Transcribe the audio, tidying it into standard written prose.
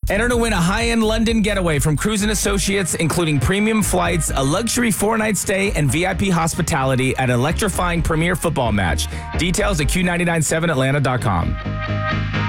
Enter to win a high-end London getaway from Cruise & Associates, including premium flights, a luxury 4-night stay, and VIP hospitality at an electrifying premier football match. Details at Q997atlanta.com.